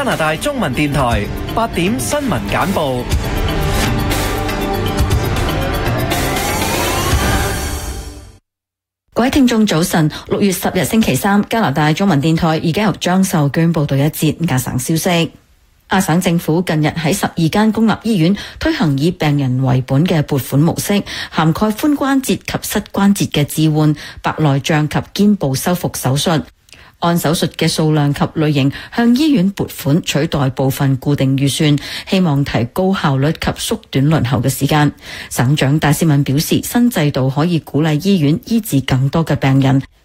拿大中文電台8點新聞簡報。 各位聽眾早晨，6月10日星期三，加拿大中文電台而家由張秀娟報道一節亞省消息。亞省政府近日喺12間公立醫院推行以病人為本嘅撥款模式，涵蓋髖關節及膝關節嘅置換、白內障及肩部修復手術。按手術嘅數量及類型向醫院撥款，取代部分固定預算，希望提高效率及縮短輪候嘅時間。省長戴斯敏表示，新制度可以鼓勵醫院醫治更多嘅病人，